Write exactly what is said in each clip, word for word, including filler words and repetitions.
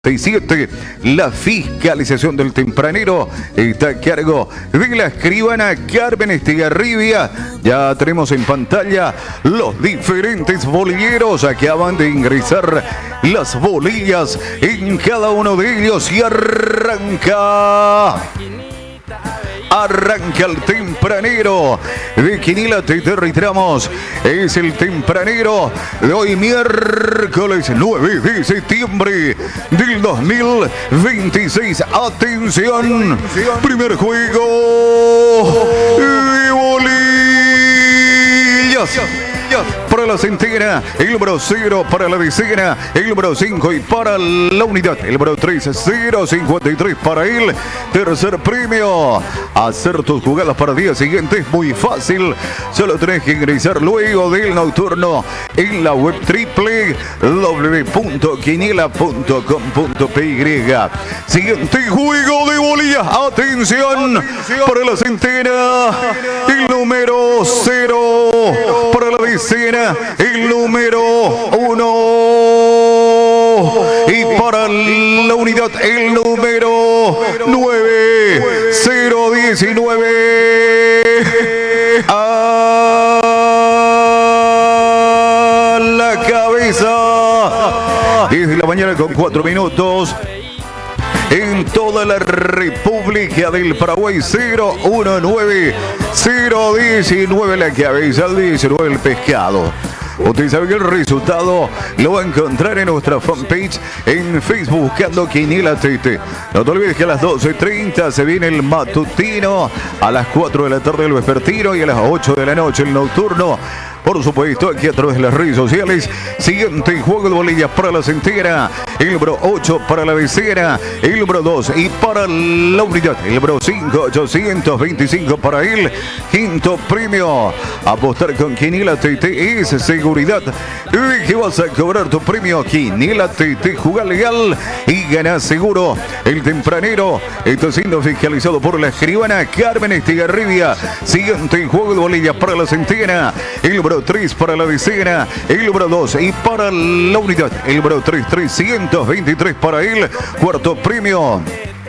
siete. La fiscalización del tempranero está a cargo de la escribana Carmen Estigarribia. Ya tenemos en pantalla los diferentes bolilleros. Acaban de ingresar las bolillas en cada uno de ellos y arranca. Arranca el tempranero de Quiniela. Te reiteramos, es el tempranero de hoy miércoles nueve de septiembre del dos mil veintiséis. Atención, primer juego de bolillas. Para la centena, el número cero para la decena, el número cinco y para la unidad, el número tres, cero cincuenta y tres para el tercer premio. Hacer tus jugadas para el día siguiente es muy fácil, solo tenés que ingresar luego del nocturno en la web w w w punto quiniela punto com punto p y. Siguiente juego de bolillas, atención, para la centena, el número cero para la decena, el número uno y para la unidad el número nueve, cero diecinueve. A la cabeza desde la mañana con cuatro minutos. En toda la República del Paraguay, cero diecinueve, cero diecinueve la cabeza, diecinueve el pescado. Usted sabe que el resultado lo va a encontrar en nuestra fanpage en Facebook buscando Quiniela T T. No te olvides que a las doce treinta se viene el matutino, a las cuatro de la tarde el vespertino y a las ocho de la noche el nocturno. Por supuesto, aquí a través de las redes sociales. Siguiente juego de bolillas para la centena, el número ocho para la decena, el número dos y para la unidad, el número cinco, ochocientos veinticinco para el quinto premio. Apostar con Quiniela T T es seguridad de que vas a cobrar tu premio. Quiniela T T, juega legal y gana seguro. El tempranero está siendo fiscalizado por la escribana Carmen Estigarribia. Siguiente juego de bolillas para la centena, el número tres para la decena, el número dos y para la unidad, el número tres, trescientos veintitrés para el cuarto premio.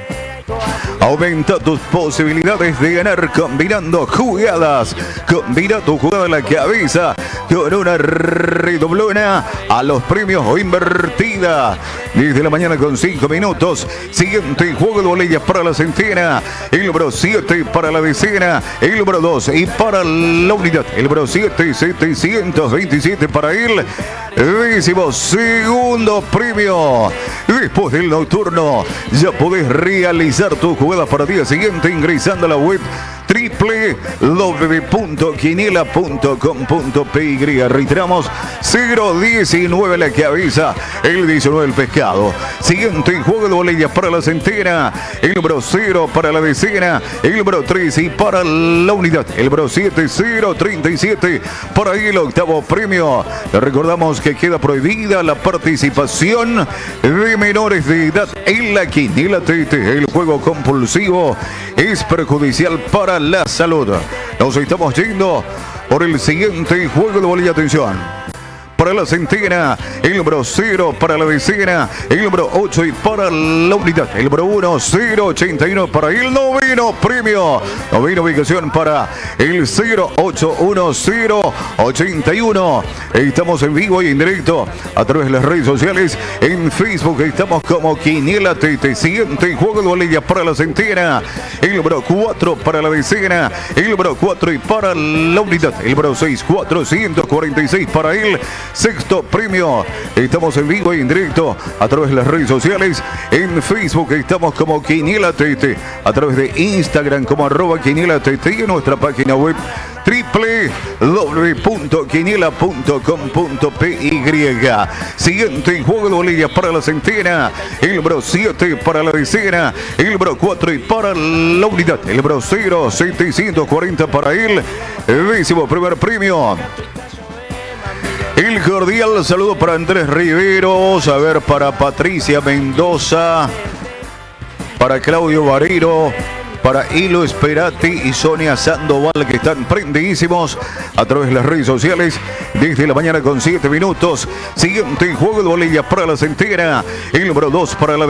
Aumenta tus posibilidades de ganar combinando jugadas. Combina tu jugada a la cabeza con una redoblona a los premios o invertida. Desde la mañana con cinco minutos. Siguiente juego de bolillas para la centena. El número siete para la decena. El número dos y para la unidad. El número siete, setecientos veintisiete para el décimo segundo premio. Después del nocturno ya podés realizar tu jugada para el día siguiente ingresando a la web w w w punto quiniela punto com punto p y. Reiteramos, cero diecinueve la cabeza, el diecinueve el pescado. Siguiente juego de bolillas para la centena, el número cero para la decena, el número tres y para la unidad, el número siete, cero treinta y siete para el octavo premio. Recordamos que queda prohibida la participación de menores de edad en la Quiniela T T. El juego compulsivo es perjudicial para la salud. Nos estamos yendo por el siguiente juego de bolilla. Atención. Para la centena, el número cero para la decena, el número ocho y para la unidad, el número uno, cero ochenta y uno para el noveno premio. Novena ubicación para el cero ocho uno cero ochenta y uno. Estamos en vivo y en directo a través de las redes sociales. En Facebook estamos como Quiniela T T. Siguiente juego de bolillas para la centena, el número cuatro para la decena, el número cuatro y para la unidad, el número seis, cuatrocientos cuarenta y seis para el sexto premio. Estamos en vivo y en directo a través de las redes sociales. En Facebook estamos como Quiniela T T, a través de Instagram como arroba Quiniela T T y en nuestra página web w w w punto quiniela punto com punto p y. Siguiente juego de bolillas para la centena, el número siete para la decena, el número cuatro y para la unidad, el número cero, setecientos cuarenta para el décimo primer premio. El cordial saludo para Andrés Riveros, a ver, para Patricia Mendoza, para Claudio Barero, para Hilo Esperati y Sonia Sandoval, que están prendidísimos a través de las redes sociales desde la mañana con siete minutos. Siguiente juego de bolilla para la centena, el número dos para la